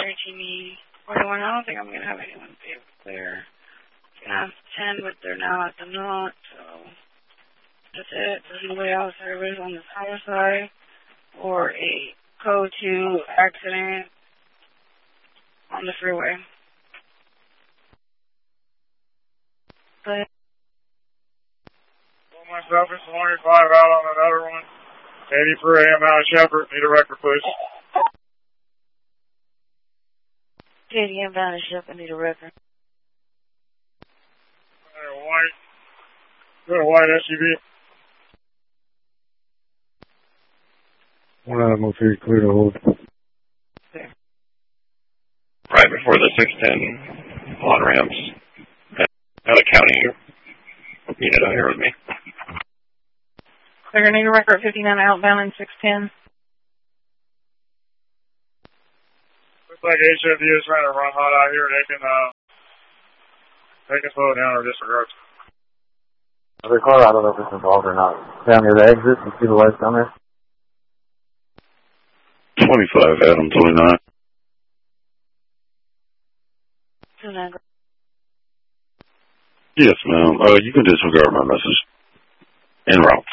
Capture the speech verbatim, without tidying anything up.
T V forty-one. I don't think I'm going to have anyone be able to clear. I'm going to have ten, but they're now at the knot, so that's it. There's nobody else. Everybody's on this homicide or a code two accident on the freeway. But myself is twenty-five out on another one. eighty-three A M out of Shepherd. Need a record, please. eighty A M out of Shepherd. Need a record. Got a white, got a white S U V. One animal three, clear to hold. Right before the six ten on ramps. Out of county. Unit out here with me. Clear, need a record fifty-nine outbound and six ten. Looks like H F D is trying to run hot out here. They can, uh, they can slow down or disregard. Other car, I don't know if it's involved or not. Down near the exit, you see the lights down there? twenty-five, Adam, twenty-nine. twenty-nine. Yes, ma'am. Uh, you can disregard my message. En route.